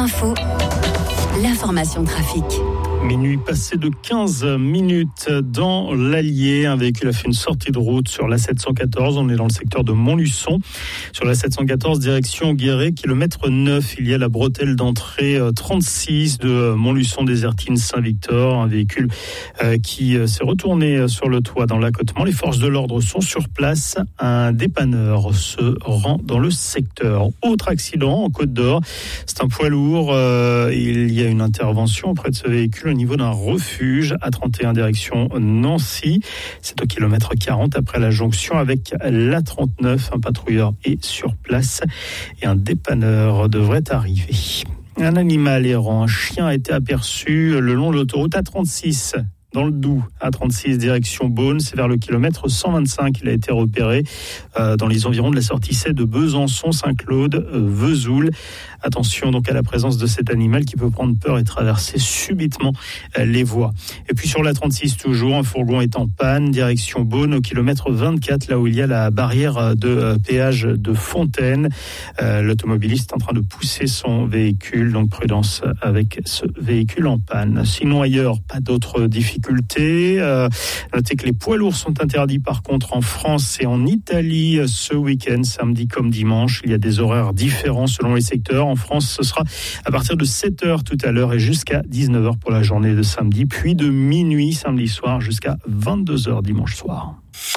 Info, l'information trafic. Minuit passé de 15 minutes dans l'Allier. Un véhicule a fait une sortie de route sur la 714. On est dans le secteur de Montluçon. Sur la 714, direction Guéret, kilomètre 9. Il y a la bretelle d'entrée 36 de Montluçon-Désertine-Saint-Victor. Un véhicule qui s'est retourné sur le toit dans l'accotement. Les forces de l'ordre sont sur place. Un dépanneur se rend dans le secteur. Autre accident en Côte d'Or. C'est un poids lourd. Il y a une intervention auprès de ce véhicule au niveau d'un refuge à 31 direction Nancy. C'est au kilomètre 40 après la jonction avec la 39. Un patrouilleur est sur place et un dépanneur devrait arriver. Un animal errant, un chien a été aperçu le long de l'autoroute A36. Dans le Doubs, A36 direction Beaune, c'est vers le kilomètre 125 qu'il a été repéré dans les environs de la sortie C de Besançon, Saint-Claude, Vesoul. Attention donc à la présence de cet animal qui peut prendre peur et traverser subitement les voies. Et puis sur la 36 toujours, un fourgon est en panne, direction Beaune au kilomètre 24, là où il y a la barrière de péage de Fontaine. L'automobiliste est en train de pousser son véhicule, donc prudence avec ce véhicule en panne. Sinon ailleurs, pas d'autres difficultés. Notez que les poids lourds sont interdits par contre en France et en Italie ce week-end, samedi comme dimanche. Il y a des horaires différents selon les secteurs. En France, ce sera à partir de 7h tout à l'heure et jusqu'à 19h pour la journée de samedi, puis de minuit samedi soir jusqu'à 22h dimanche soir.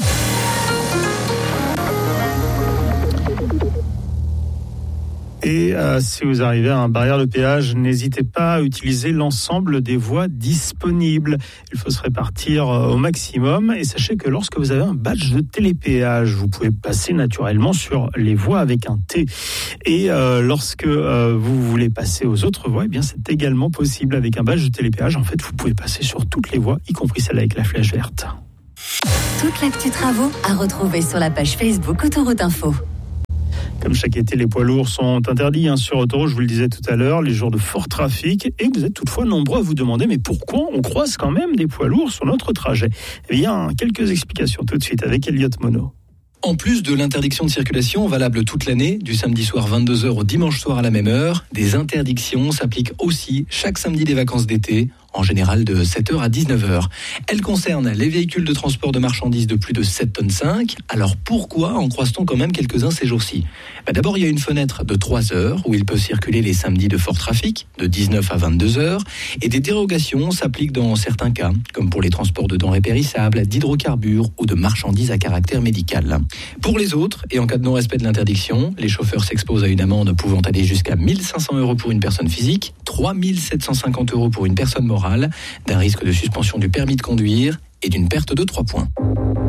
Et si vous arrivez à un barrière de péage, n'hésitez pas à utiliser l'ensemble des voies disponibles. Il faut se répartir au maximum. Et sachez que lorsque vous avez un badge de télépéage, vous pouvez passer naturellement sur les voies avec un T. Et lorsque vous voulez passer aux autres voies, eh bien c'est également possible avec un badge de télépéage. En fait, vous pouvez passer sur toutes les voies, y compris celle avec la flèche verte. Toute l'actu travaux à retrouver sur la page Facebook Autoroute Info. Comme chaque été, les poids lourds sont interdits sur autoroute, je vous le disais tout à l'heure, les jours de fort trafic. Et vous êtes toutefois nombreux à vous demander, mais pourquoi on croise quand même des poids lourds sur notre trajet ? Eh bien, quelques explications tout de suite avec Elliot Monod. En plus de l'interdiction de circulation valable toute l'année, du samedi soir 22h au dimanche soir à la même heure, des interdictions s'appliquent aussi chaque samedi des vacances d'été, en général de 7h à 19h. Elles concernent les véhicules de transport de marchandises de plus de 7,5 tonnes. Alors pourquoi en croise-t-on quand même quelques-uns ces jours-ci ? D'abord, il y a une fenêtre de 3 heures où ils peuvent circuler les samedis de fort trafic, de 19 à 22h. Et des dérogations s'appliquent dans certains cas, comme pour les transports de denrées périssables, d'hydrocarbures ou de marchandises à caractère médical. Pour les autres, et en cas de non-respect de l'interdiction, les chauffeurs s'exposent à une amende pouvant aller jusqu'à 1 500 € pour une personne physique, 3 750 € pour une personne morale, d'un risque de suspension du permis de conduire et d'une perte de 3 points.